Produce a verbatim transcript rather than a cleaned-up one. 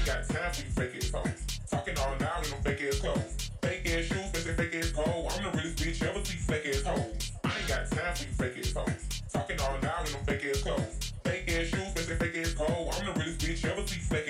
got time for you fake ass hoes. Talking all loud in them fake ass clothes. Fake ass shoes, bitch, fake ass pole. I'm the realest bitch ever see fake ass hoes. I ain't got time for you fake ass hoes. Talking all loud in them fake ass clothes. Fake ass shoes, bitch, fake ass pole. I'm the realest bitch ever see fake